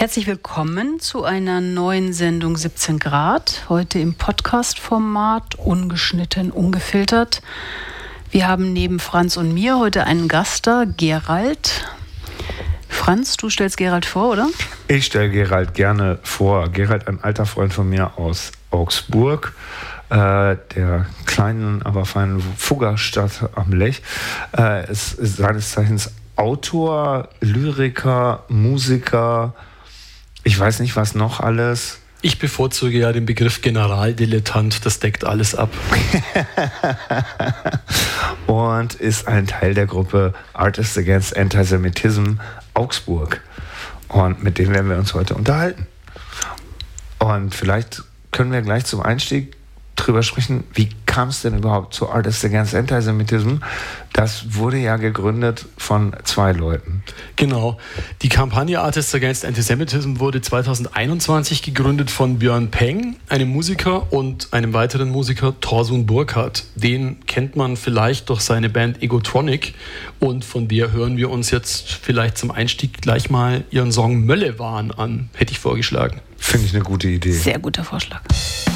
Herzlich willkommen zu einer neuen Sendung 17 Grad. Heute im Podcast-Format, ungeschnitten, ungefiltert. Wir haben neben Franz und mir heute einen Gast da, Gerald. Franz, du stellst Gerald vor, oder? Ich stelle Gerald gerne vor. Gerald, ein alter Freund von mir aus Augsburg, der kleinen, aber feinen Fuggerstadt am Lech. Ist seines Zeichens Autor, Lyriker, Musiker, ich weiß nicht, was noch alles. Ich bevorzuge ja den Begriff Generaldilettant, das deckt alles ab. Und ist ein Teil der Gruppe Artists Against Antisemitism Augsburg. Und mit dem werden wir uns heute unterhalten. Und vielleicht können wir gleich zum Einstieg drüber sprechen, wie kam es denn überhaupt zu Artists Against Antisemitism? Das wurde ja gegründet von 2 Leuten. Genau. Die Kampagne Artists Against Antisemitism wurde 2021 gegründet von Björn Peng, einem Musiker, und einem weiteren Musiker, Torsun Burkhardt. Den kennt man vielleicht durch seine Band Egotronic, und von der hören wir uns jetzt vielleicht zum Einstieg gleich mal ihren Song Möllewahn an, hätte ich vorgeschlagen. Finde ich eine gute Idee. Sehr guter Vorschlag.